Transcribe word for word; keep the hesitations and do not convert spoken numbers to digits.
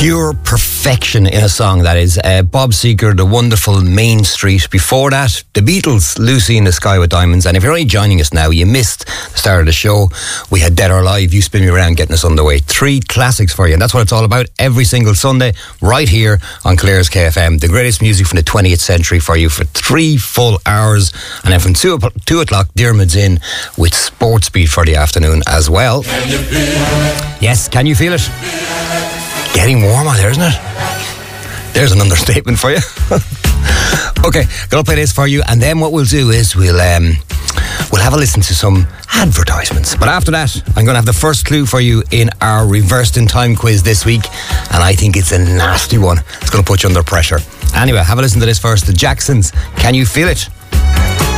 Pure perfection in a song, that is. Uh, Bob Seger, The Wonderful Main Street. Before that, The Beatles, Lucy in the Sky with Diamonds. And if you're only joining us now, you missed the start of the show. We had Dead or Alive, You Spin Me Around, getting us underway. Three classics for you. And that's what it's all about every single Sunday, right here on Clare's K F M. The greatest music from the twentieth century for you for three full hours. And then from two, two o'clock, Dermot's in with Sports Beat for the afternoon as well. Can you feel it? Yes, can you feel it? Getting warm out there, isn't it? There's an understatement for you. Okay, gonna play this for you, and then what we'll do is we'll um, we'll have a listen to some advertisements. But after that, I'm gonna have the first clue for you in our Reversed in Time quiz this week, and I think it's a nasty one. It's gonna put you under pressure. Anyway, have a listen to this first. The Jacksons, Can You Feel It?